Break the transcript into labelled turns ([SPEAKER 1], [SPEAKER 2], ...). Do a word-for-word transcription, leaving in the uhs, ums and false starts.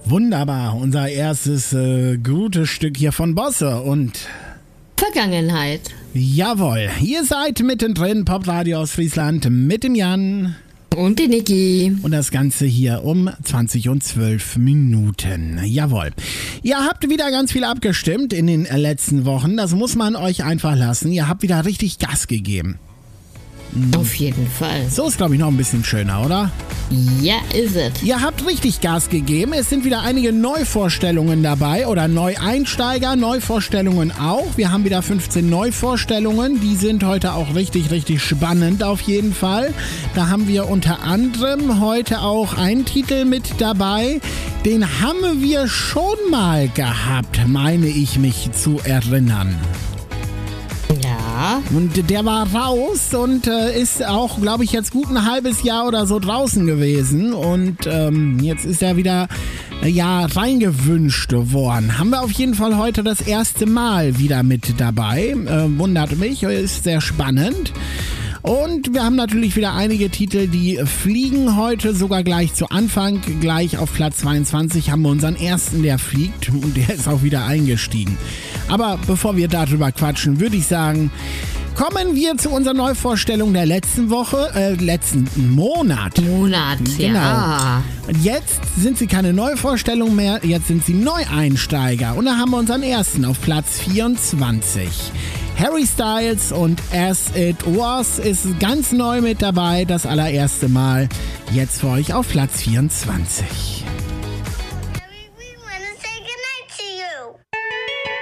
[SPEAKER 1] Wunderbar, unser erstes äh, gutes Stück hier von Bosse und
[SPEAKER 2] Vergangenheit.
[SPEAKER 1] Jawohl, ihr seid mittendrin, Popradio aus Friesland mit dem Jan.
[SPEAKER 2] Und die Niki.
[SPEAKER 1] Und das Ganze hier um zwanzig und zwölf Minuten. Jawohl. Ihr habt wieder ganz viel abgestimmt in den letzten Wochen. Das muss man euch einfach lassen. Ihr habt wieder richtig Gas gegeben.
[SPEAKER 2] Auf jeden Fall.
[SPEAKER 1] So ist, glaube ich, noch ein bisschen schöner, oder?
[SPEAKER 2] Ja, ist es.
[SPEAKER 1] Ihr habt richtig Gas gegeben. Es sind wieder einige Neuvorstellungen dabei oder Neueinsteiger, Neuvorstellungen auch. Wir haben wieder fünfzehn Neuvorstellungen. Die sind heute auch richtig, richtig spannend auf jeden Fall. Da haben wir unter anderem heute auch einen Titel mit dabei. Den haben wir schon mal gehabt, meine ich mich zu erinnern.
[SPEAKER 2] Ja.
[SPEAKER 1] Und der war raus und äh, ist auch, glaube ich, jetzt gut ein halbes Jahr oder so draußen gewesen. Und ähm, jetzt ist er wieder äh, ja, reingewünscht worden. Haben wir auf jeden Fall heute das erste Mal wieder mit dabei. Äh, wundert mich, ist sehr spannend. Und wir haben natürlich wieder einige Titel, die fliegen heute, sogar gleich zu Anfang. Gleich auf Platz zweiundzwanzig haben wir unseren ersten, der fliegt, und der ist auch wieder eingestiegen. Aber bevor wir darüber quatschen, würde ich sagen, kommen wir zu unserer Neuvorstellung der letzten Woche, äh, letzten Monat.
[SPEAKER 2] Monat,
[SPEAKER 1] genau.
[SPEAKER 2] Ja.
[SPEAKER 1] Und jetzt sind sie keine Neuvorstellung mehr, jetzt sind sie Neueinsteiger. Und da haben wir unseren ersten auf Platz vierundzwanzig. Harry Styles und As It Was ist ganz neu mit dabei, das allererste Mal. Jetzt für euch auf Platz vierundzwanzig.